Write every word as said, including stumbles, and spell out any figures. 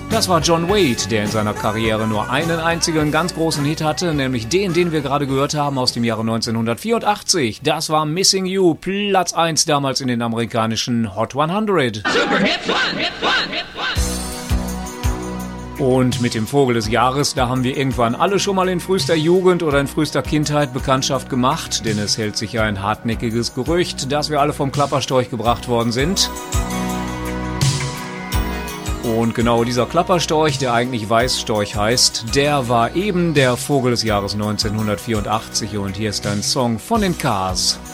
Das war John Wade, der in seiner Karriere nur einen einzigen ganz großen Hit hatte, nämlich den, den wir gerade gehört haben aus dem Jahre neunzehnhundertvierundachtzig. Das war Missing You, Platz eins damals in den amerikanischen Hot hundert. Super Hit One, Hit One, Hit One. Und mit dem Vogel des Jahres, da haben wir irgendwann alle schon mal in frühester Jugend oder in frühester Kindheit Bekanntschaft gemacht, denn es hält sich ja ein hartnäckiges Gerücht, dass wir alle vom Klapperstorch gebracht worden sind. Und genau dieser Klapperstorch, der eigentlich Weißstorch heißt, der war eben der Vogel des Jahres neunzehnhundertvierundachtzig und hier ist ein Song von den Cars.